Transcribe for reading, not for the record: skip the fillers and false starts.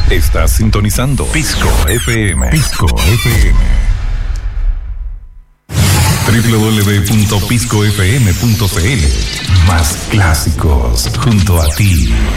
Estás sintonizando Pisco FM. Pisco FM. www.piscofm.cl. Más clásicos junto a ti.